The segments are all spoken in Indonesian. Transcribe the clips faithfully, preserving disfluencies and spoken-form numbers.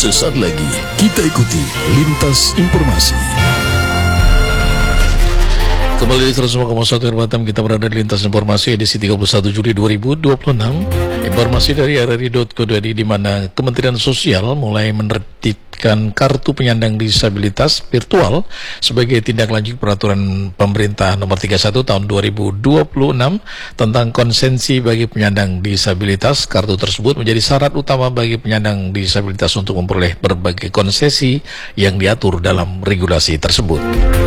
Sesaat lagi kita ikuti Lintas Informasi. Kembali di seratus lima koma satu Batam, kita berada di Lintas Informasi edisi tiga puluh satu Juli dua ribu dua puluh enam. Informasi dari r r i dot co dot i d di mana Kementerian Sosial mulai menerbitkan kartu penyandang disabilitas virtual sebagai tindak lanjut peraturan pemerintah nomor tiga puluh satu tahun dua ribu dua puluh enam tentang konsensi bagi penyandang disabilitas. Kartu tersebut menjadi syarat utama bagi penyandang disabilitas untuk memperoleh berbagai konsesi yang diatur dalam regulasi tersebut.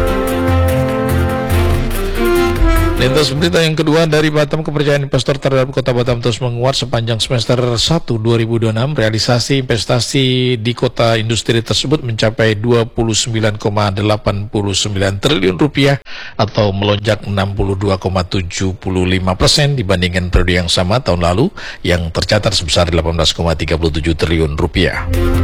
Lintas berita yang kedua dari Batam, kepercayaan investor terhadap Kota Batam terus menguat sepanjang semester satu dua ribu dua puluh enam. Realisasi investasi di kota industri tersebut mencapai dua puluh sembilan koma delapan sembilan triliun rupiah atau melonjak enam puluh dua koma tujuh lima persen dibandingkan periode yang sama tahun lalu yang tercatat sebesar delapan belas koma tiga tujuh triliun rupiah.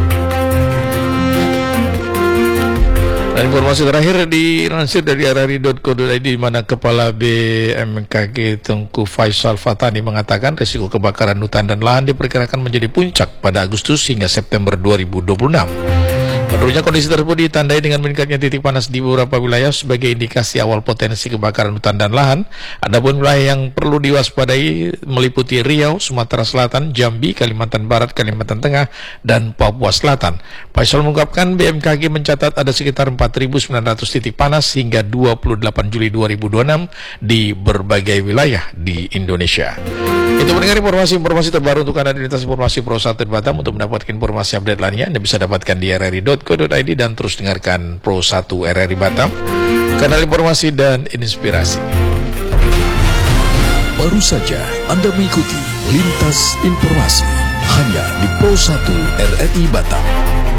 Dan informasi terakhir dilansir dari r r i dot co dot i d di mana Kepala B M K G Tengku Faisal Fatani mengatakan risiko kebakaran hutan dan lahan diperkirakan menjadi puncak pada Agustus hingga September dua ribu dua puluh enam. Menurutnya kondisi tersebut ditandai dengan meningkatnya titik panas di beberapa wilayah sebagai indikasi awal potensi kebakaran hutan dan lahan. Adapun wilayah yang perlu diwaspadai meliputi Riau, Sumatera Selatan, Jambi, Kalimantan Barat, Kalimantan Tengah, dan Papua Selatan. Faisal mengungkapkan B M K G mencatat ada sekitar empat ribu sembilan ratus titik panas hingga dua puluh delapan Juli dua ribu dua puluh enam di berbagai wilayah di Indonesia. Itu mendengar informasi-informasi terbaru untuk Anda di Lintas Informasi Pro satu Batam. Untuk mendapatkan informasi update lainnya, Anda bisa dapatkan di r r i dot co dot i d dan terus dengarkan Pro satu R R I Batam, kanal informasi dan inspirasi. Baru saja Anda mengikuti Lintas Informasi hanya di Pro satu R R I Batam.